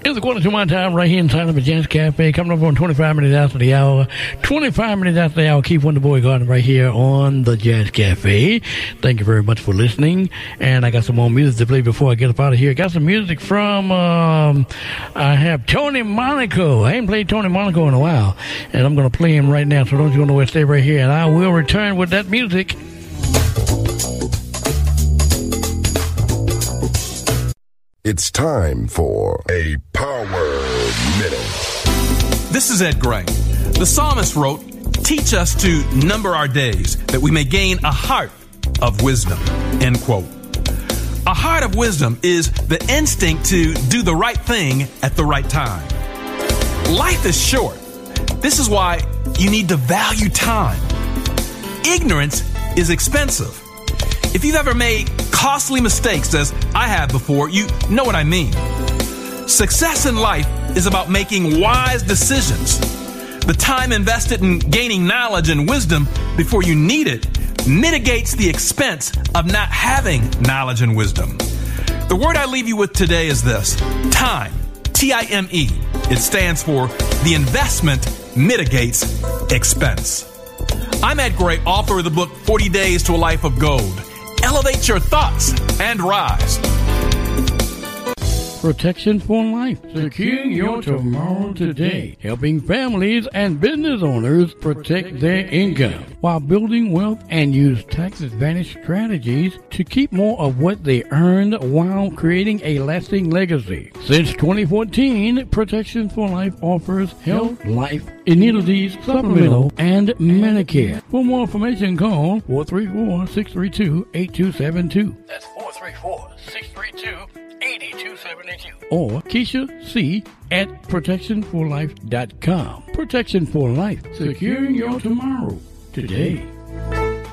It's a quarter to my time right here inside of the Jazz Cafe. Coming up on 25 minutes after the hour. 25 minutes after the hour. Keep Wonder Boy Garden right here on the Jazz Cafe. Thank you very much for listening. And I got some more music to play before I get up out of here. Got some music from, I have Tony Monaco. I ain't played Tony Monaco in a while. And I'm going to play him right now. So don't you go nowhere. Stay right here. And I will return with that music. It's time for a Power Minute. This is Ed Gray. The psalmist wrote, "Teach us to number our days, that we may gain a heart of wisdom." End quote. A heart of wisdom is the instinct to do the right thing at the right time. Life is short. This is why you need to value time. Ignorance is expensive. If you've ever made costly mistakes, as I have before, you know what I mean. Success in life is about making wise decisions. The time invested in gaining knowledge and wisdom before you need it mitigates the expense of not having knowledge and wisdom. The word I leave you with today is this: time. T-I-M-E. It stands for the investment mitigates expense. I'm Ed Gray, author of the book 40 Days to a Life of Gold. Elevate your thoughts and rise. Protection for Life, securing your tomorrow today, helping families and business owners protect their income while building wealth and use tax advantage strategies to keep more of what they earned while creating a lasting legacy. Since 2014, Protection for Life offers health, life, annuities, supplemental, and Medicare. For more information, call 434-632-8272. That's 434-632-8272. Or Keisha C. at protectionforlife.com. Protection for Life, securing your tomorrow today.